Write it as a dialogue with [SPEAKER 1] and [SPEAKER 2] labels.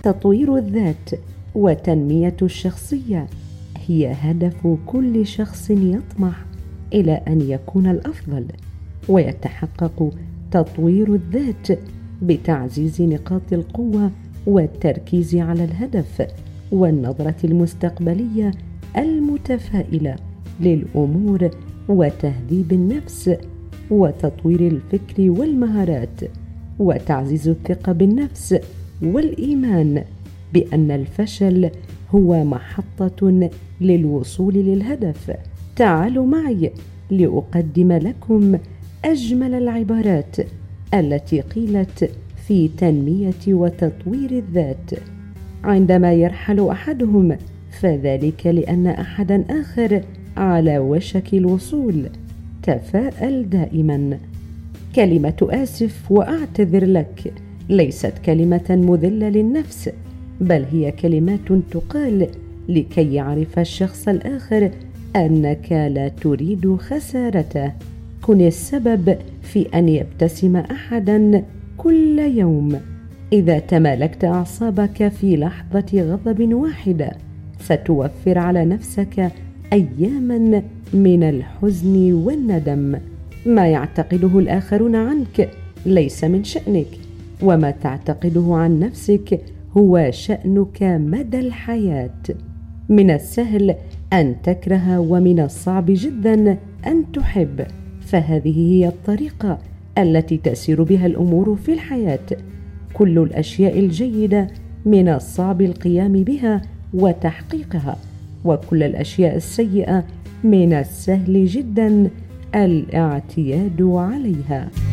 [SPEAKER 1] تطوير الذات وتنمية الشخصية هي هدف كل شخص يطمح إلى أن يكون الأفضل، ويتحقق تطوير الذات بتعزيز نقاط القوة والتركيز على الهدف والنظرة المستقبلية المتفائلة للأمور وتهذيب النفس وتطوير الفكر والمهارات وتعزيز الثقة بالنفس والإيمان بأن الفشل هو محطة للوصول للهدف. تعالوا معي لأقدم لكم أجمل العبارات التي قيلت في تنمية وتطوير الذات. عندما يرحل أحدهم فذلك لأن أحدا آخر على وشك الوصول. تفاءل دائما. كلمة آسف وأعتذر لك ليست كلمة مذلة للنفس، بل هي كلمات تقال لكي يعرف الشخص الآخر أنك لا تريد خسارته. كن السبب في أن يبتسم أحدا كل يوم. إذا تمالكت أعصابك في لحظة غضب واحدة ستوفر على نفسك أياما من الحزن والندم. ما يعتقده الآخرون عنك ليس من شأنك، وما تعتقده عن نفسك هو شأنك مدى الحياة. من السهل أن تكره ومن الصعب جدا أن تحب، فهذه هي الطريقة التي تسير بها الأمور في الحياة. كل الأشياء الجيدة من الصعب القيام بها وتحقيقها، وكل الأشياء السيئة من السهل جدا الاعتياد عليها.